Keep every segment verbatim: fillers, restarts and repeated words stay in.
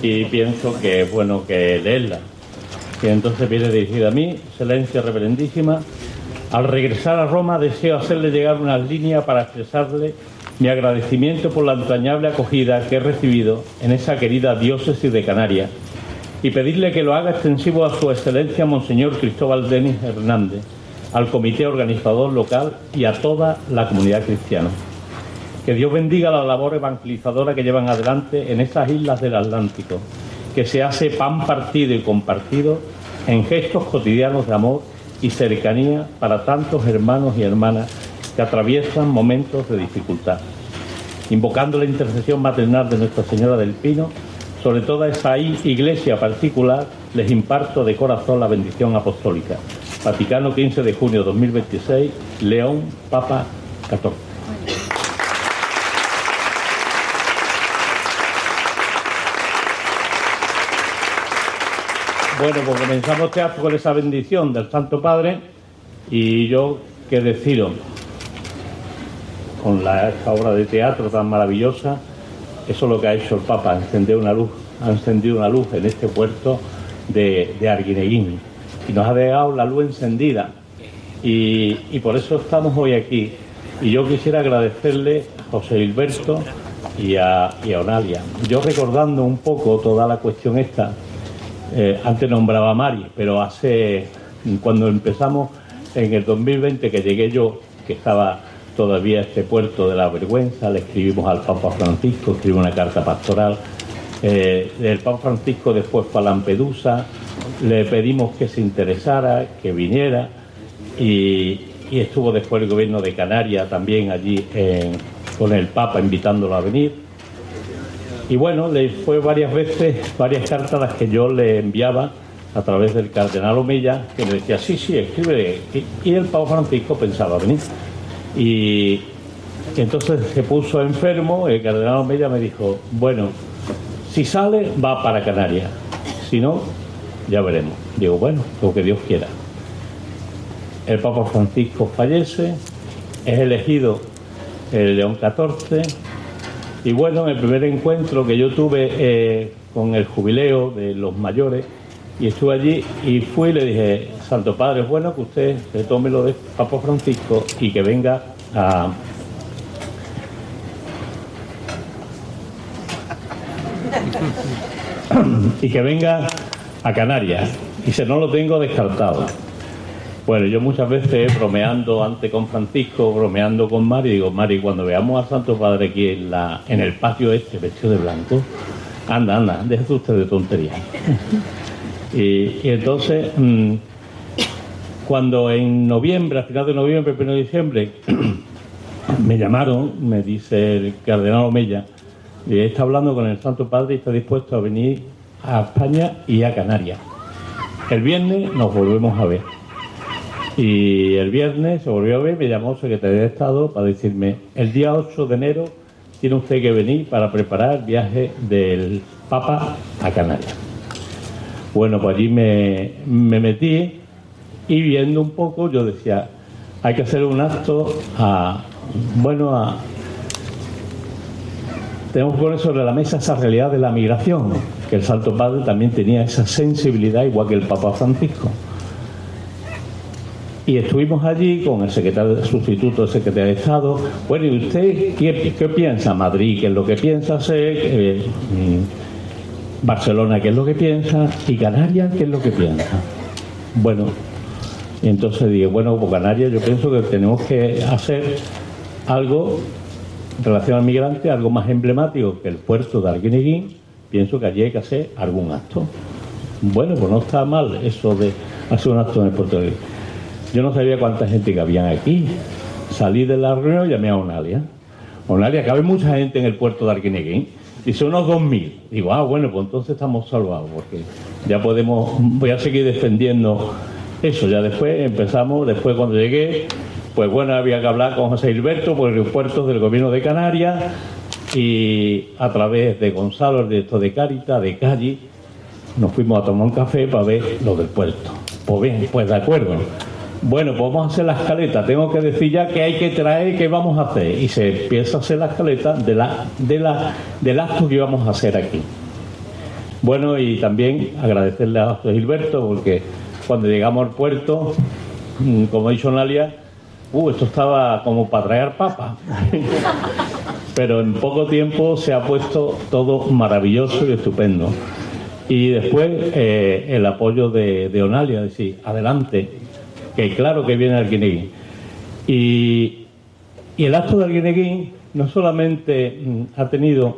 y pienso que es bueno que leerla. Y entonces viene dirigida a mí: Excelencia Reverendísima, al regresar a Roma deseo hacerle llegar unas líneas para expresarle mi agradecimiento por la entrañable acogida que he recibido en esa querida diócesis de Canarias y pedirle que lo haga extensivo a su excelencia Monseñor Cristóbal Denis Hernández, al comité organizador local y a toda la comunidad cristiana. Que Dios bendiga la labor evangelizadora que llevan adelante en esas islas del Atlántico, que se hace pan partido y compartido en gestos cotidianos de amor y cercanía para tantos hermanos y hermanas que atraviesan momentos de dificultad. Invocando la intercesión maternal de Nuestra Señora del Pino, sobre toda esa iglesia particular, les imparto de corazón la bendición apostólica. Vaticano, quince de junio de dos mil veintiséis, León, Papa catorce. Bueno, pues comenzamos este acto con esa bendición del Santo Padre, y yo, qué deciros, con la, esta obra de teatro tan maravillosa, eso es lo que ha hecho el Papa, encender una luz, ha encendido una luz en este puerto de, de Arguineguín, y nos ha dejado la luz encendida, y, y por eso estamos hoy aquí. Y yo quisiera agradecerle a José Hilberto y a, y a Onalia. Yo, recordando un poco toda la cuestión esta, Eh, antes nombraba a Mari, pero hace, cuando empezamos en el dos mil veinte, que llegué yo, que estaba todavía este puerto de la vergüenza, le escribimos al Papa Francisco, escribí una carta pastoral. Eh, el Papa Francisco después fue a Lampedusa, le pedimos que se interesara, que viniera, y, y estuvo después el gobierno de Canarias también allí en, con el Papa, invitándolo a venir. Y bueno, le fue varias veces, varias cartas las que yo le enviaba a través del cardenal Omeya, que me decía, sí, sí, escribe. Y, y el Papa Francisco pensaba venir. Y, y entonces se puso enfermo, el cardenal Omeya me dijo, bueno, si sale, va para Canarias. Si no, ya veremos. Digo, bueno, lo que Dios quiera. El Papa Francisco fallece, es elegido el León catorce. Y bueno, el primer encuentro que yo tuve eh, con el jubileo de los mayores, y estuve allí y fui y le dije, Santo Padre, es bueno que usted se tome lo de Papa Francisco y que venga a... y que venga a Canarias. Y se no lo tengo descartado. Bueno, yo muchas veces bromeando antes con Francisco, bromeando con Mari, digo, Mari, cuando veamos al Santo Padre aquí en, la, en el patio este, vestido de blanco, anda, anda, déjese usted de tonterías. y, y entonces, mmm, cuando en noviembre, a final de noviembre, primero de diciembre, me llamaron, me dice el cardenal Omeya, y está hablando con el Santo Padre y está dispuesto a venir a España y a Canarias. El viernes nos volvemos a ver. Y el viernes se volvió a ver, me llamó el secretario de Estado para decirme, el día ocho de enero tiene usted que venir para preparar el viaje del Papa a Canarias. Bueno, pues allí me, me metí, y viendo un poco yo decía, hay que hacer un acto a, bueno, a, tenemos que poner sobre la mesa esa realidad de la migración, que el Santo Padre también tenía esa sensibilidad igual que el Papa Francisco. Y estuvimos allí con el secretario el sustituto del secretario de Estado. Bueno, ¿y usted qué, qué piensa? Madrid, ¿qué es lo que piensa hacer? Eh, Barcelona, ¿qué es lo que piensa? Y Canarias, ¿qué es lo que piensa? Bueno, y entonces dije, bueno, por Canarias yo pienso que tenemos que hacer algo en relación al migrante, algo más emblemático que el puerto de Arguineguín. Pienso que allí hay que hacer algún acto. Bueno, pues no está mal eso de hacer un acto en el puerto de Arguineguín. Yo no sabía cuánta gente que había aquí. Salí de la reunión y llamé a Onalia. Onalia, cabe mucha gente en el puerto de Arguineguín. Dice, unos dos mil. Digo, ah, bueno, pues entonces estamos salvados, porque ya podemos, voy a seguir defendiendo eso. Ya después empezamos, después cuando llegué, pues bueno, había que hablar con José Hilberto por el puerto del gobierno de Canarias, y a través de Gonzalo, el director de Cáritas, de Cali, nos fuimos a tomar un café para ver lo del puerto. Pues bien, pues de acuerdo. Bueno, pues vamos a hacer la escaleta. Tengo que decir ya que hay que traer, qué vamos a hacer. Y se empieza a hacer la escaleta de la, de la, del acto que íbamos a hacer aquí. Bueno, y también agradecerle a José Gilberto, porque cuando llegamos al puerto, como ha dicho Nalia, uh, esto estaba como para traer papas. Pero en poco tiempo se ha puesto todo maravilloso y estupendo. Y después eh, el apoyo de, de Onalia, decir, adelante, que claro que viene Arguineguín. Y, y el acto de Arguineguín no solamente mm, ha tenido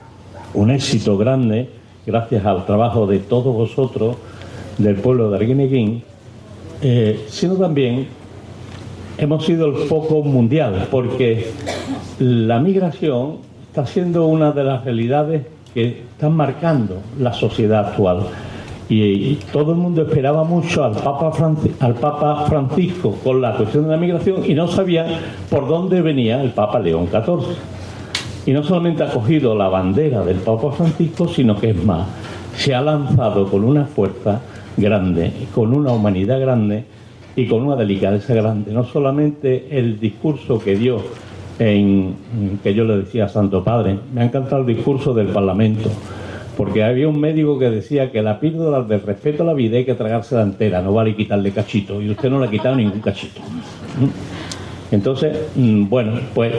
un éxito grande, gracias al trabajo de todos vosotros, del pueblo de Arguineguín, eh, sino también hemos sido el foco mundial, porque la migración está siendo una de las realidades que están marcando la sociedad actual. Y, y todo el mundo esperaba mucho al Papa, Franci- al Papa Francisco con la cuestión de la migración y no sabían por dónde venía el Papa León catorce. Y no solamente ha cogido la bandera del Papa Francisco, sino que es más, se ha lanzado con una fuerza grande, con una humanidad grande y con una delicadeza grande. No solamente el discurso que dio, en, que yo le decía a Santo Padre, me ha encantado el discurso del Parlamento, porque había un médico que decía que la píldora del respeto a la vida hay que tragársela entera, no vale quitarle cachito, y usted no le ha quitado ningún cachito. Entonces, bueno, pues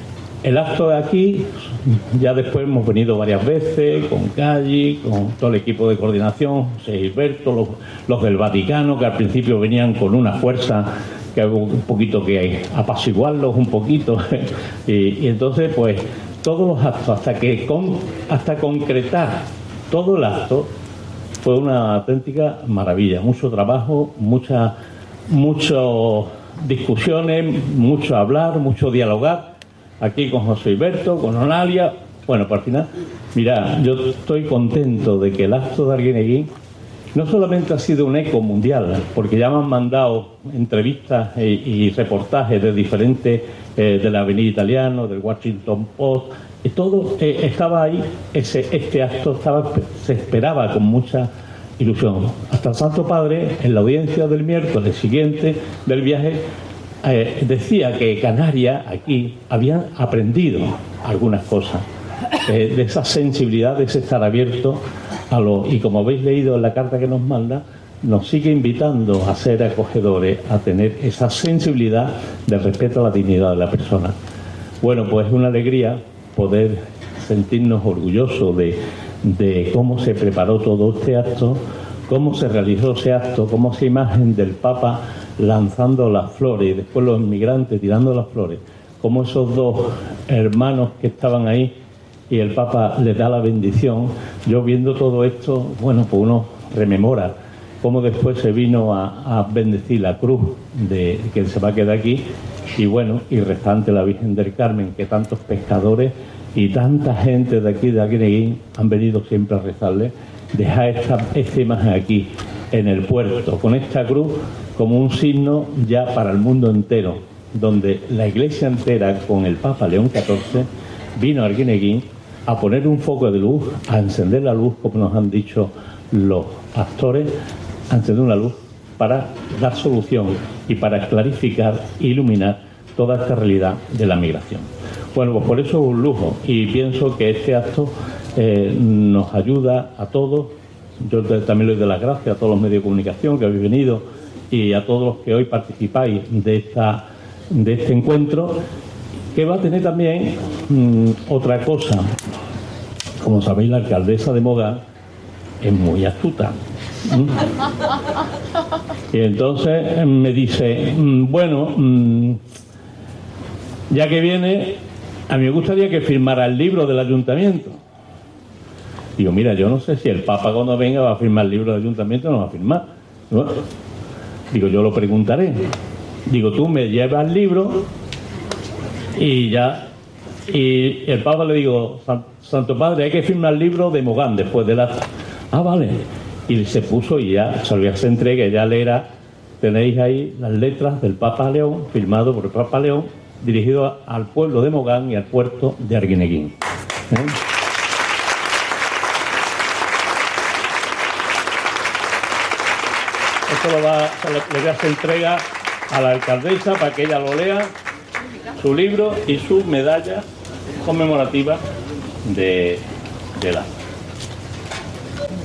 el acto de aquí, ya después hemos venido varias veces con Calli, con todo el equipo de coordinación, José Gilberto, los, los del Vaticano, que al principio venían con una fuerza que hubo un poquito que apaciguarlos un poquito, y, y entonces pues todos los actos, hasta que con, hasta concretar todo el acto, fue una auténtica maravilla, mucho trabajo, muchas muchas discusiones, mucho hablar, mucho dialogar, aquí con José Gilberto, con Onalia. Bueno, por final, mira, yo estoy contento de que el acto de Arguineguín no solamente ha sido un eco mundial, porque ya me han mandado entrevistas y, y reportajes de diferentes, eh, de la Avenida Italiano, del Washington Post, y todo eh, estaba ahí, ese, este acto estaba, se esperaba con mucha ilusión. Hasta el Santo Padre, en la audiencia del miércoles siguiente del viaje, eh, decía que Canarias, aquí, habían aprendido algunas cosas, eh, de esa sensibilidad, de ese estar abierto a lo, y como habéis leído en la carta que nos manda, nos sigue invitando a ser acogedores, a tener esa sensibilidad del respeto a la dignidad de la persona. Bueno, pues es una alegría poder sentirnos orgullosos de, de cómo se preparó todo este acto, cómo se realizó ese acto, cómo esa imagen del Papa lanzando las flores y después los inmigrantes tirando las flores, cómo esos dos hermanos que estaban ahí y el Papa les da la bendición. Yo viendo todo esto, bueno, pues uno rememora cómo después se vino a, a bendecir la cruz de que se va a quedar aquí, y bueno, y restante la Virgen del Carmen, que tantos pescadores y tanta gente de aquí de Arguineguín han venido siempre a rezarle. Dejar esta, esta imagen aquí en el puerto con esta cruz como un signo ya para el mundo entero, donde la Iglesia entera con el Papa León catorce vino a Arguineguín a poner un foco de luz, a encender la luz, como nos han dicho los pastores, a encender una luz para dar solución y para clarificar e iluminar toda esta realidad de la migración. Bueno, pues por eso es un lujo, y pienso que este acto eh, nos ayuda a todos. Yo también le doy las gracias a todos los medios de comunicación que habéis venido y a todos los que hoy participáis de, esta, de este encuentro, que va a tener también mmm, otra cosa. Como sabéis, la alcaldesa de Mogán es muy astuta. ¿Mm? Y entonces me dice, mmm, bueno, mmm, ya que viene, a mí me gustaría que firmara el libro del ayuntamiento. Digo, mira, yo no sé si el Papa cuando venga va a firmar el libro del ayuntamiento o no va a firmar. Bueno, digo, yo lo preguntaré. Digo, tú me llevas el libro y ya. Y el Papa le digo, Santo Padre, hay que firmar el libro de Mogán después de la... Ah, vale. Y se puso y ya, se se entregue, ya leerá. Tenéis ahí las letras del Papa León, firmado por el Papa León, dirigido al pueblo de Mogán y al puerto de Arguineguín. ¿Eh? Esto lo va, le voy a hacer entrega a la alcaldesa para que ella lo lea, su libro y su medalla conmemorativa de, de la...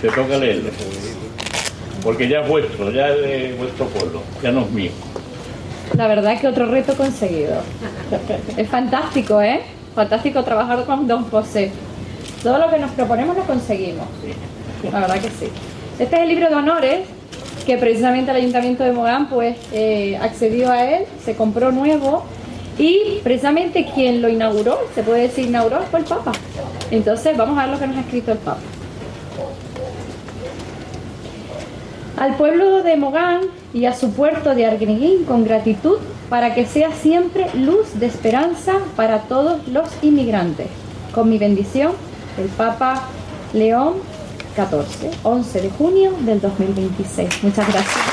te toca leerlo. Porque ya es vuestro, ya es de vuestro pueblo, ya no es mío. La verdad es que otro reto conseguido. Es fantástico, ¿eh? Fantástico trabajar con don José. Todo lo que nos proponemos lo conseguimos. La verdad que sí. Este es el libro de honores que precisamente el Ayuntamiento de Mogán pues eh, accedió a él, se compró nuevo y precisamente quien lo inauguró, se puede decir inauguró, fue el Papa. Entonces vamos a ver lo que nos ha escrito el Papa. Al pueblo de Mogán y a su puerto de Arguineguín con gratitud para que sea siempre luz de esperanza para todos los inmigrantes. Con mi bendición, el Papa León catorce, once de junio del dos mil veintiséis. Muchas gracias.